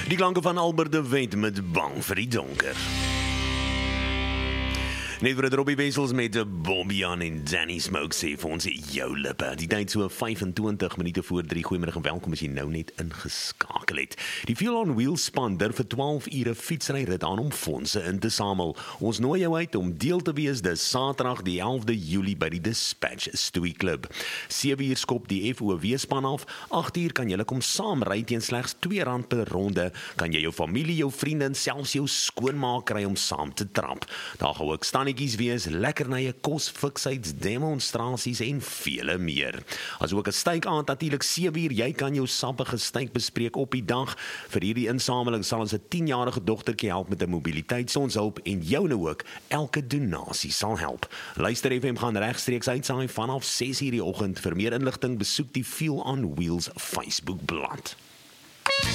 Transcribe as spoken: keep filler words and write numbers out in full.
Die klanke van Albert de Wet met Bang vir die donker. Net vir het Robbie Wessels met Bobbyan en Danny Smoke sê vir ons jou lippe. Die tyd so vyfentwintig minute voor drie. Goeiemiddag en welkom as jy nou net ingeskakel het. Die Fuel on Wheels span durf vir twaalf ure fietsryrit aan om fondse in te samel. Ons nooi jou uit om deel te wees dis Saterdag die elfde Julie by die Dispatch Stoei Club. sewe uur skop die F O W span af. agt uur kan jy kom saam ry teen slegs twee rand per ronde. Kan jy jou familie, jou vriende en selfs jou skoonmaak kry om saam te trap. Daar gaan ook stannetjies wees, lekkernye, kos, fiksheid, demonstrasies en vele meer. As ook 'n styk aand natuurlik sewe uur, jy kan jou sappige styk bespreek op die dag. Vir hierdie insameling sal ons 'n tienjarige dogtertjie help met 'n mobiliteitsfondshulp en jou nou ook elke donasie sal help. Luister F M gaan regstreeks uitsaai vanaf ses uur die oggend. Vir meer inligting besoek die Fuel on Wheels Facebook bladsy.